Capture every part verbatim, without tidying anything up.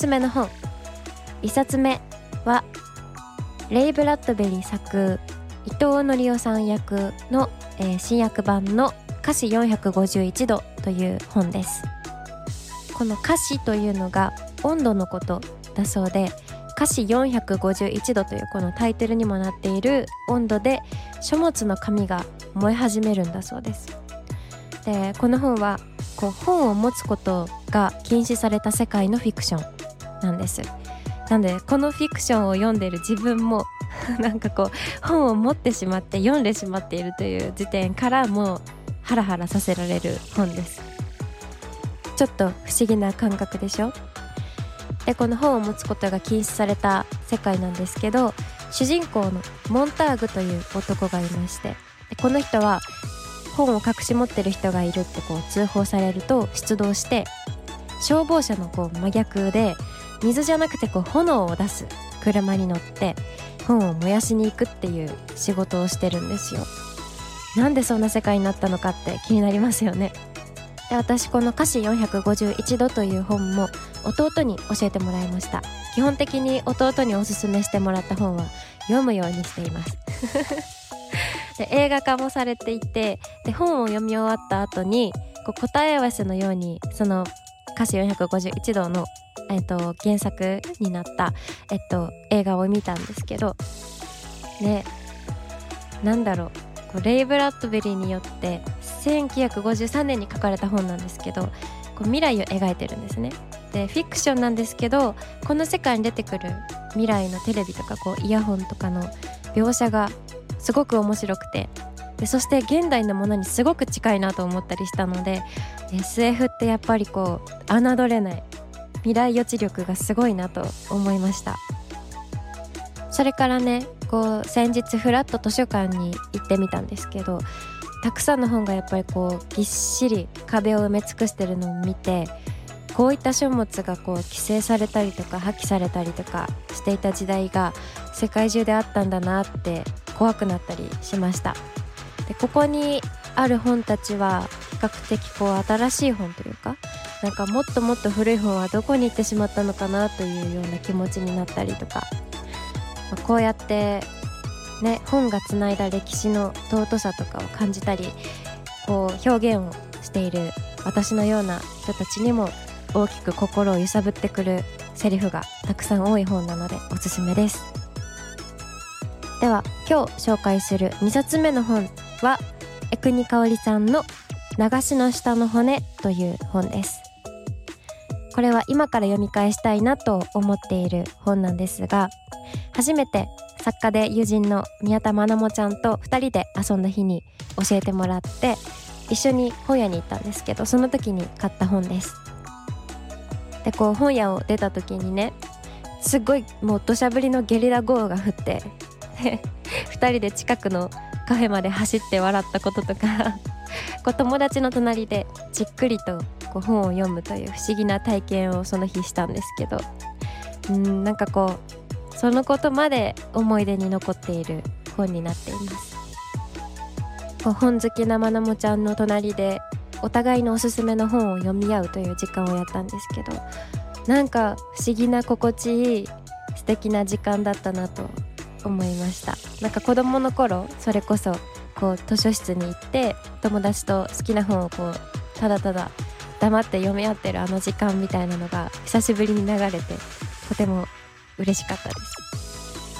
すめの本、いっさつめはレイ・ブラッドベリー作、伊藤則夫さん役の、えー、新訳版の華氏よんひゃくごじゅういちどという本です。この華氏というのが温度のことだそうで、華氏よんひゃくごじゅういちどというこのタイトルにもなっている温度で書物の紙が燃え始めるんだそうです。でこの本はこう本を持つことが禁止された世界のフィクションなんです。なんでこのフィクションを読んでいる自分もなんかこう本を持ってしまって読んでしまっているという時点からもうハラハラさせられる本です。ちょっと不思議な感覚でしょ。でこの本を持つことが禁止された世界なんですけど、主人公のモンターグという男がいまして、でこの人は本を隠し持ってる人がいるってこう通報されると出動して、消防車のこう真逆で水じゃなくてこう炎を出す車に乗って本を燃やしに行くっていう仕事をしてるんですよ。なんでそんな世界になったのかって気になりますよね。で私この華氏よんひゃくごじゅういちどという本も弟に教えてもらいました。基本的に弟におすすめしてもらった本は読むようにしていますで映画化もされていて、で本を読み終わった後にこう答え合わせのようにその華氏よんひゃくごじゅういちどの、えっと、原作になった、えっと、映画を見たんですけどね、なんだろう、こうレイ・ブラッドベリーによってせんきゅうひゃくごじゅうさんねんに書かれた本なんですけど、こう未来を描いてるんですね。でフィクションなんですけど、この世界に出てくる未来のテレビとかこうイヤホンとかの描写がすごく面白くて、でそして現代のものにすごく近いなと思ったりしたので、 エスエフ ってやっぱりこう侮れない未来予知力がすごいなと思いました。それからね、こう先日フラッと図書館に行ってみたんですけど、たくさんの本がやっぱりこうぎっしり壁を埋め尽くしてるのを見て、こういった書物がこう規制されたりとか破棄されたりとかしていた時代が世界中であったんだなって怖くなったりしました。でここにある本たちは比較的こう新しい本というか、なんかもっともっと古い本はどこに行ってしまったのかなというような気持ちになったりとか、まあ、こうやってね本がつないだ歴史の尊さとかを感じたり、こう表現をしている私のような人たちにも大きく心を揺さぶってくるセリフがたくさん多い本なのでおすすめです。では今日紹介するにさつめの本は江国香織さんの流しの下の骨という本です。これは今から読み返したいなと思っている本なんですが、初めて作家で友人の宮田愛萌ちゃんとふたりで遊んだ日に教えてもらって一緒に本屋に行ったんですけど、その時に買った本です。でこう本屋を出た時にね、すっごいもう土砂降りのゲリラ豪雨が降ってふたりで近くのカフェまで走って笑ったこととかこう友達の隣でじっくりとこう本を読むという不思議な体験をその日したんですけど、うーんなんかこうそのことまで思い出に残っている本になっています。こう本好きなまなもちゃんの隣でお互いのおすすめの本を読み合うという時間をやったんですけど、なんか不思議な心地いい素敵な時間だったなと思いました。なんか子供の頃それこそこう図書室に行って友達と好きな本をこうただただ黙って読み合ってるあの時間みたいなのが久しぶりに流れてとても嬉しかったです。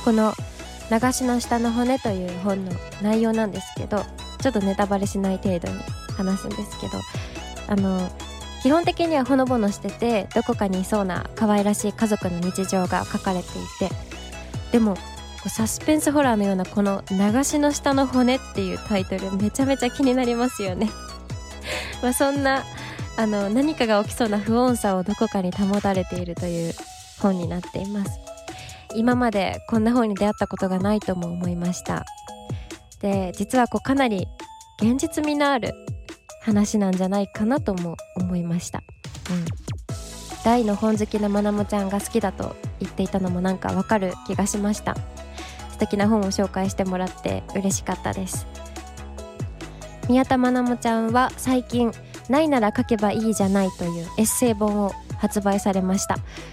この流しの下の骨という本の内容なんですけど、ちょっとネタバレしない程度に話すんですけど、あの基本的にはほのぼのしててどこかにいそうな可愛らしい家族の日常が書かれていて、でもサスペンスホラーのようなこの流しの下の骨っていうタイトルめちゃめちゃ気になりますよねまあそんなあの何かが起きそうな不穏さをどこかに保たれているという本になっています。今までこんな本に出会ったことがないとも思いました。で実はこうかなり現実味のある話なんじゃないかなとも思いました。うん、大の本好きなまなもちゃんが好きだと言っていたのもなんかわかる気がしました。素敵な本を紹介してもらって嬉しかったです。宮田愛萌ちゃんは最近ないなら書けばいいじゃないというエッセイ本を発売されました。